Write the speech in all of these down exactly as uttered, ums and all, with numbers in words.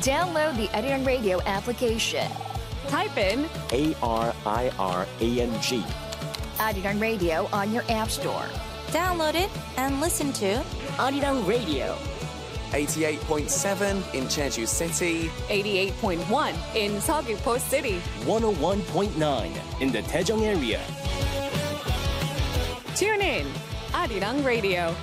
Download the Arirang Radio application. Type in A R I R A N G. Arirang Radio on your app store. Download it and listen to Arirang Radio. eighty-eight point seven in Jeju City. eighty-eight point one in Seogwipo City. one oh one point nine in the Daejeong area. Tune in, Arirang Radio.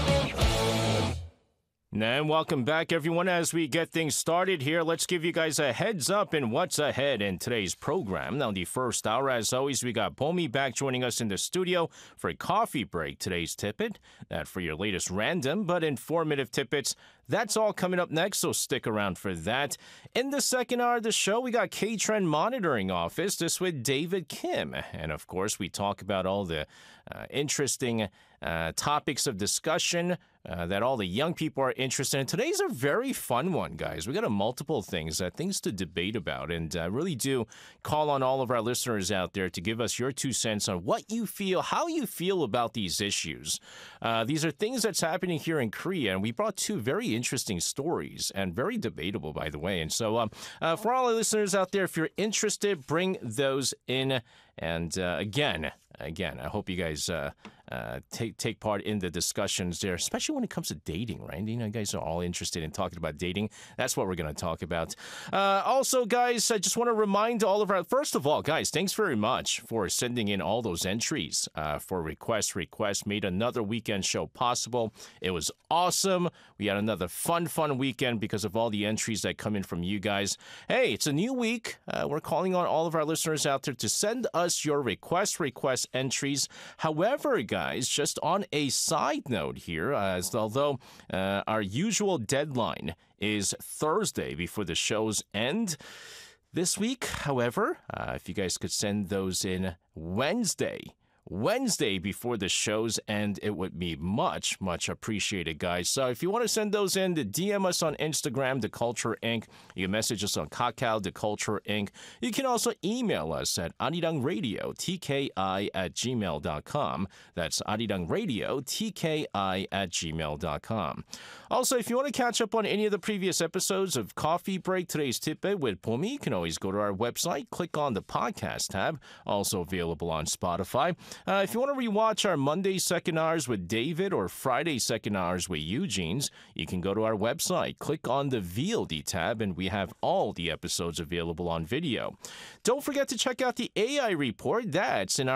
And welcome back, everyone. As we get things started here, let's give you guys a heads up in what's ahead in today's program. Now, the first hour, as always, we got Bomi back joining us in the studio for a coffee break. Today's Tippet, that for your latest random but informative tidbits. That's all coming up next, so stick around for that. In the second hour of the show, we got K-Trend Monitoring Office, this with David Kim. And, of course, we talk about all the uh, interesting uh, topics of discussion uh, that all the young people are interested in. Today's a very fun one, guys. We got a multiple things, uh, things to debate about, and I uh, really do call on all of our listeners out there to give us your two cents on what you feel, how you feel about these issues. Uh, these are things that's happening here in Korea, and we brought two very interesting stories and very debatable, by the way. And so um, uh, for all our listeners out there, if you're interested, bring those in. And uh, again, again, I hope you guys uh, uh, take take part in the discussions there, especially when it comes to dating, right? You know, you guys are all interested in talking about dating. That's what we're going to talk about. Uh, also, guys, I just want to remind all of our, first of all, guys, thanks very much for sending in all those entries uh, for request request. Made another weekend show possible. It was awesome. We had another fun, fun weekend because of all the entries that come in from you guys. Hey, it's a new week. Uh, we're calling on all of our listeners out there to send us your request request entries. However, guys, just on a side note here, as although uh, our usual deadline is Thursday before the show's end, this week, however, uh, if you guys could send those in Wednesday, Wednesday before the show's end, it would be much, much appreciated, guys. So if you want to send those in, to D M us on Instagram, The Culture Incorporated. You can message us on Kakao, The Culture Incorporated. You can also email us at arirangradio, T K I at gmail dot com. That's arirangradio, T K I at gmail dot com. Also, if you want to catch up on any of the previous episodes of Coffee Break, Today's Tidbit with Bomi, you can always go to our website, click on the podcast tab, also available on Spotify. Uh, if you want to rewatch our Monday second hours with David or Friday second hours with Eugene's, you can go to our website, click on the V O D tab, and we have all the episodes available on video. Don't forget to check out the A I report. That's in our